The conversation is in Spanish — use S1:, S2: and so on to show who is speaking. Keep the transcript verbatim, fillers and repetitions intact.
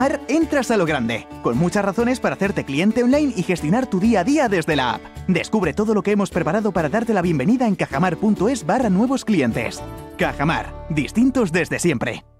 S1: Entras a lo grande, con muchas razones para hacerte cliente online y gestionar tu día a día desde la app. Descubre todo lo que hemos preparado para darte la bienvenida en cajamar punto es barra nuevos clientes. Cajamar, distintos desde siempre.